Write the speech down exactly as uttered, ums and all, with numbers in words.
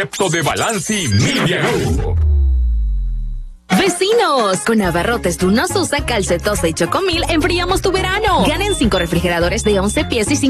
de Balanci Media Group. Vecinos, con abarrotes Luna Sosa, Calcetosa y Chocomil, enfriamos tu verano. Ganen cinco refrigeradores de once pies y cinco